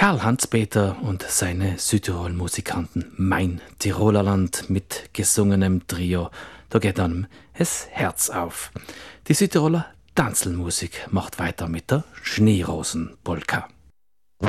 Karl Hans-Peter und seine Südtirol-Musikanten Mein Tiroler Land mit gesungenem Trio. Da geht einem das Herz auf. Die Südtiroler Tanzelmusik macht weiter mit der Schneerosen-Polka.